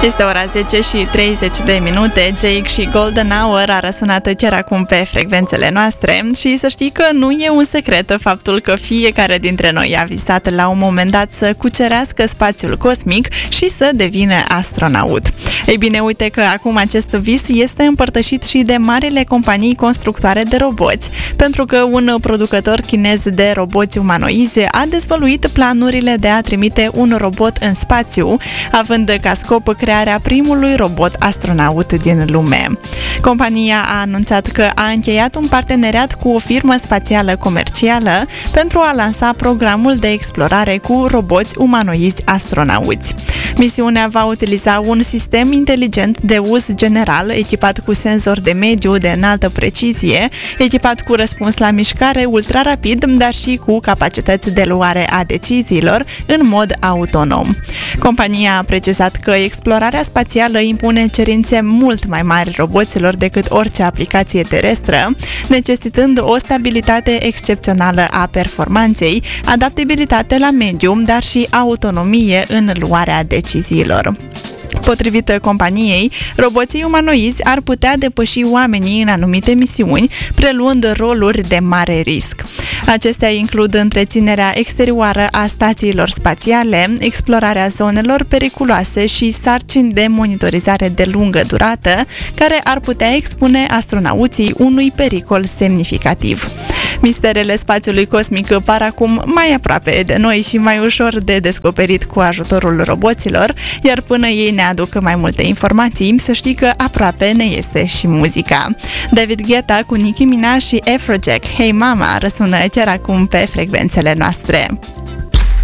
Este ora 10 și 30 de minute. Jake și Golden Hour a răsunat chiar acum pe frecvențele noastre și să știi că nu e un secret faptul că fiecare dintre noi a visat la un moment dat să cucerească spațiul cosmic și să devină astronaut. Ei bine, uite că acum acest vis este împărtășit și de marile companii constructoare de roboți, pentru că un producător chinez de roboți umanoizi a dezvăluit planurile de a trimite un robot în spațiu, având ca scop crearea primului robot astronaut din lume. Compania a anunțat că a încheiat un parteneriat cu o firmă spațială comercială pentru a lansa programul de explorare cu roboți umanoizi astronauți. Misiunea va utiliza un sistem inteligent de uz general, echipat cu senzor de mediu de înaltă precizie, echipat cu răspuns la mișcare ultra-rapid, dar și cu capacități de luare a deciziilor în mod autonom. Compania a precizat că explorarea spațială impune cerințe mult mai mari roboților decât orice aplicație terestră, necesitând o stabilitate excepțională a performanței, adaptabilitate la mediu, dar și autonomie în luarea deciziilor. Potrivit companiei, roboții umanoizi ar putea depăși oamenii în anumite misiuni, preluând roluri de mare risc. Acestea includ întreținerea exterioară a stațiilor spațiale, explorarea zonelor periculoase și sarcini de monitorizare de lungă durată, care ar putea expune astronauții unui pericol semnificativ. Misterele spațiului cosmic par acum mai aproape de noi și mai ușor de descoperit cu ajutorul roboților, iar până ei ne aduc mai multe informații, să știi că aproape ne este și muzica. David Guetta cu Nicki Minaj și Afrojack, Hey Mama, răsună chiar acum pe frecvențele noastre.